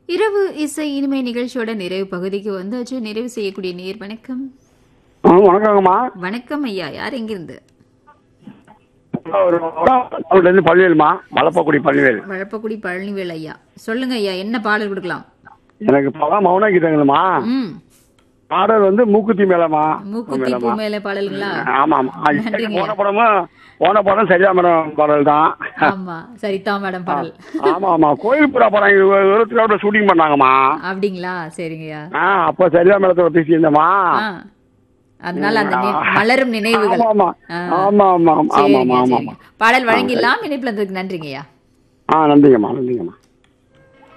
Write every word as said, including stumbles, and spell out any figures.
இரவு இசை இனிமை நிகழ்ச்சியோட நிறைவு பகுதிக்கு வந்தாச்சு. நிறைவு செய்யக்கூடிய நேர் வணக்கம். ஆ, வணக்கங்கம்மா. வணக்கம் ஐயா, யார் எங்கிருந்து? ஒரு பள்ளிவேல்மா, மலப்பக்குடி பள்ளிவேல். வளப்பக்குடி பழனிவேல் ஐயா, சொல்லுங்க ஐயா, என்ன பாடல் கொடுக்கலாம்? எனக்கு பல மௌன கீதங்கள்மா. ம் பாடல் வந்து மூக்குத்தி மேலமா. மூக்குத்தி பூ மேல பாடலுங்களா? ஆமா ஆமா. நன்றிங்க. போன படமும் போன படம் சரியா மேடம் பாடல் தான். ஆமா, சரிதா மேடம் பாடல். ஆமா ஆமா. கோயில் புறா படம் விவரத்துல ஷூட்டிங் பண்ணாங்கம்மா. அப்படிங்களா? சரிங்கய்யா. ஆ, அப்ப சரியா மேடத்தோட பேசியிருந்தேம்மா. ஆ, அதனால அந்த நி- மலரும் நினைவுகள். ஆமா ஆ, ஆமா ஆமா ஆமா ஆமா சரிங்க, ஆமா சரிங்க. பாடல் வழங்கிடலாம். இணைப்புல இருந்ததுக்கு நன்றிங்கய்யா. ஆ, நன்றிங்கம்மா நன்றிங்கம்மா.